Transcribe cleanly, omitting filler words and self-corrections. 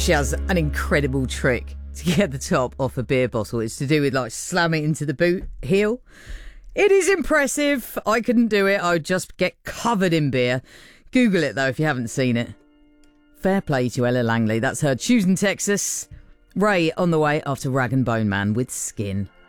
She has an incredible trick to get the top off a beer bottle. It's to do with like slamming it into the boot heel. It is impressive. I couldn't do it. I would just get covered in beer. Google it though if you haven't seen it. Fair play to Ella Langley. That's her Choosing Texas. Ray on the way after Rag and Bone Man with Skin.